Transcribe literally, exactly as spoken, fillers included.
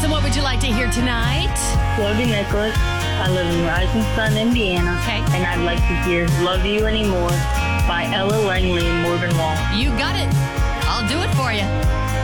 Yes, and what would you like to hear tonight? Cody Nicholas. I live in Rising Sun, Indiana. Okay. And I'd like to hear Love You Anymore by Ella Langley and Morgan Wallen. You got it. I'll do it for you.